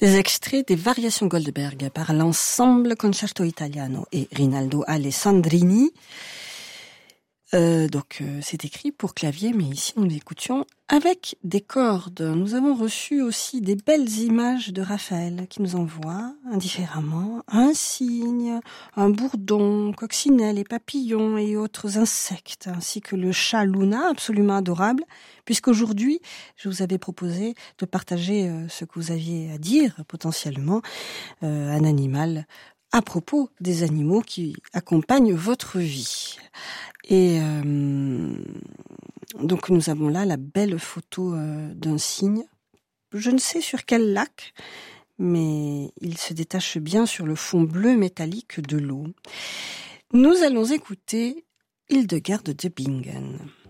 Des extraits des Variations Goldberg par l'ensemble Concerto Italiano et Rinaldo Alessandrini. C'est écrit pour clavier, mais ici nous l'écoutions avec des cordes. Nous avons reçu aussi des belles images de Raphaël qui nous envoie indifféremment un cygne, un bourdon, coccinelle et papillons et autres insectes, ainsi que le chat Luna, absolument adorable, puisqu'aujourd'hui je vous avais proposé de partager ce que vous aviez à dire, potentiellement, un animal à propos des animaux qui accompagnent votre vie. Et donc nous avons là la belle photo d'un cygne. Je ne sais sur quel lac, mais il se détache bien sur le fond bleu métallique de l'eau. Nous allons écouter Hildegard de Bingen.